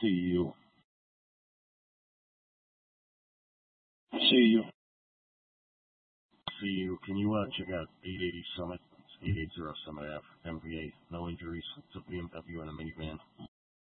See you. See you. See you. Can you check out 880 Summit? It's 880 Summit Ave, MVA. No injuries. It's a BMW and a minivan.